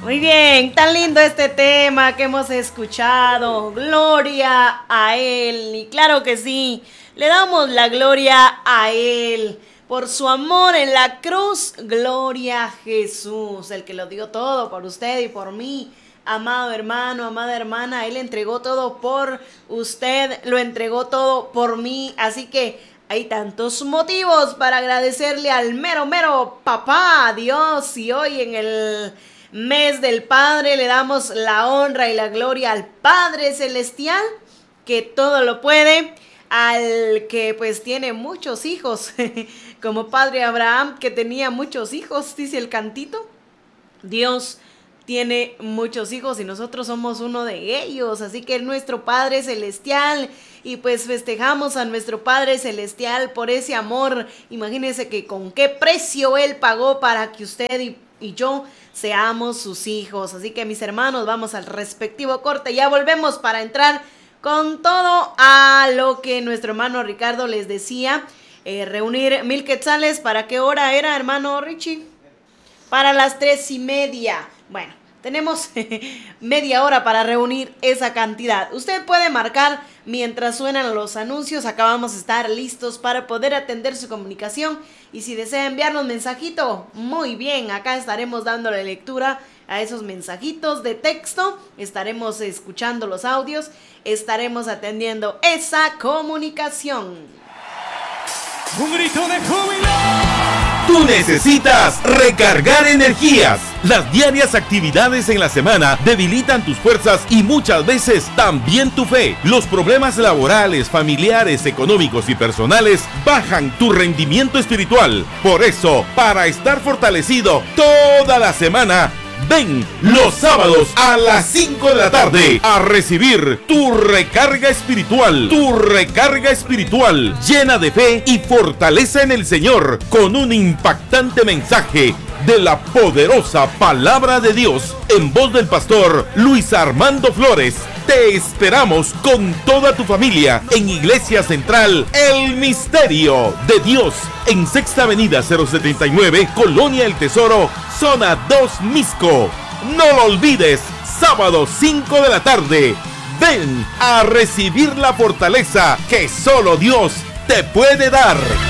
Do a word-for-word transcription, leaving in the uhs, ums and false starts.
Muy bien, tan lindo este tema que hemos escuchado. Gloria a Él. Y claro que sí, le damos la gloria a Él por su amor en la cruz. Gloria a Jesús, el que lo dio todo por usted y por mí. Amado hermano, amada hermana, Él entregó todo por usted, lo entregó todo por mí. Así que hay tantos motivos para agradecerle al mero, mero papá, Dios. Y hoy en el mes del Padre le damos la honra y la gloria al Padre Celestial, que todo lo puede, al que pues tiene muchos hijos, como Padre Abraham, que tenía muchos hijos, dice el cantito. Dios tiene muchos hijos y nosotros somos uno de ellos, así que es nuestro Padre Celestial. Y pues festejamos a nuestro Padre Celestial por ese amor. Imagínense que con qué precio Él pagó para que usted y, y yo seamos sus hijos. Así que mis hermanos, vamos al respectivo corte. Ya volvemos para entrar con todo a lo que nuestro hermano Ricardo les decía. Eh, reunir mil quetzales. ¿Para qué hora era, hermano Richie? Para las tres y media. Bueno, tenemos media hora para reunir esa cantidad. Usted puede marcar mientras suenan los anuncios. Acá vamos a estar listos para poder atender su comunicación. Y si desea enviarnos mensajito, muy bien, acá estaremos dándole lectura a esos mensajitos de texto. Estaremos escuchando los audios. Estaremos atendiendo esa comunicación. ¡Un grito de júbilo! Tú necesitas recargar energías. Las diarias actividades en la semana debilitan tus fuerzas y muchas veces también tu fe. Los problemas laborales, familiares, económicos y personales bajan tu rendimiento espiritual. Por eso, para estar fortalecido toda la semana, ven los sábados a las cinco de la tarde a recibir tu recarga espiritual, tu recarga espiritual llena de fe y fortaleza en el Señor, con un impactante mensaje de la poderosa palabra de Dios en voz del pastor Luis Armando Flores. Te esperamos con toda tu familia en Iglesia Central El Misterio de Dios, en Sexta Avenida cero setenta y nueve, Colonia El Tesoro, Zona dos, Misco. No lo olvides, sábado cinco de la tarde. Ven a recibir la fortaleza que solo Dios te puede dar.